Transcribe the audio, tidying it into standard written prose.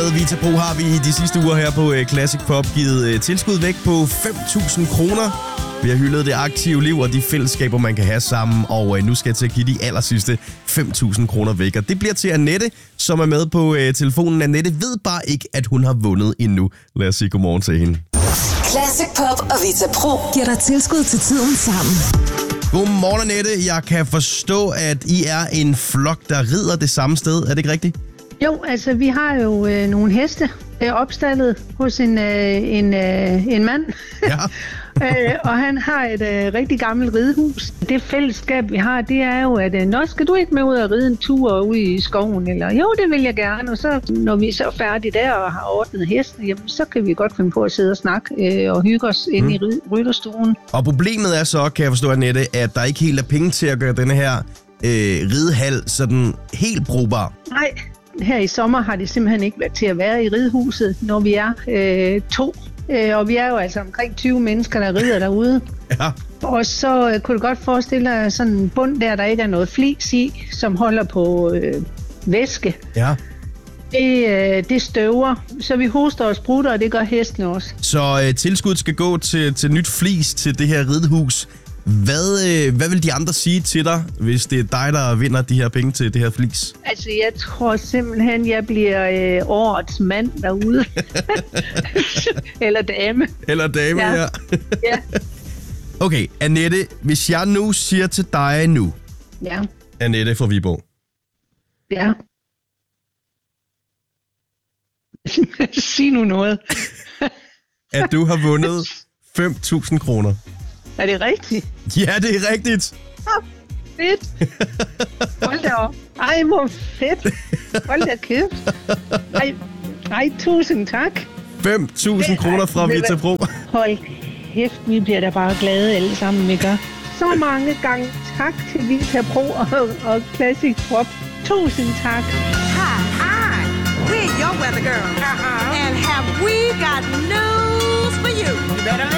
med Vita Pro har vi i de sidste uger her på Classic Pop givet tilskud væk på 5.000 kroner. Vi har hyldet det aktive liv og de fællesskaber, man kan have sammen, og nu skal jeg til at give de allersidste 5.000 kroner væk. Og det bliver til Annette, som er med på telefonen. Annette ved bare ikke, at hun har vundet endnu. Lad os sige godmorgen til hende. Classic Pop og Vita Pro giver dig tilskud til tiden sammen. Godmorgen, Annette. Jeg kan forstå, at I er en flok, der rider det samme sted. Er det ikke rigtigt? Jo, altså vi har jo nogle heste opstallet hos en mand. Ja. Og han har et rigtig gammelt ridehus. Det fællesskab, vi har, det er jo, at nå, skal du ikke med ud og ride en tur ude i skoven? Eller jo, det vil jeg gerne. Og så, når vi er så færdige der og har ordnet hesten, jamen, så kan vi godt finde på at sidde og snakke og hygge os inde i rytterstuen. Og problemet er så, kan jeg forstå, Annette, at der ikke helt er penge til at gøre denne her ridehal sådan helt brugbar. Nej. Her i sommer har det simpelthen ikke været til at være i ridehuset, når vi er 2. Og vi er jo altså omkring 20 mennesker, der rider derude. Ja. Og så kunne du godt forestille dig sådan en bund der ikke er noget flis i, som holder på væske. Ja. Det støver, så vi hoster og sprutter, og det gør hesten også. Så tilskud skal gå til nyt flis til det her ridehus. Hvad vil de andre sige til dig, hvis det er dig, der vinder de her penge til det her flis? Altså, jeg tror simpelthen, jeg bliver årets mand derude. Eller dame. Eller dame, ja. Ja. Okay, Annette, hvis jeg nu siger til dig nu. Ja. Annette fra Viborg. Ja. Sig nu noget. At du har vundet 5.000 kroner. Er det rigtigt? Ja, det er rigtigt. Fedt. Hold da op. Ej, hvor fedt. Hold da kæft. Ej, tusind tak. 5.000 kroner fra Vita Pro. Hold kæft, vi bliver da bare glade alle sammen, vi gør. Så mange gange tak til Vita Pro og Classic Pop. Tusind tak. Hi, we're your weather girl. And have we got news for you? You better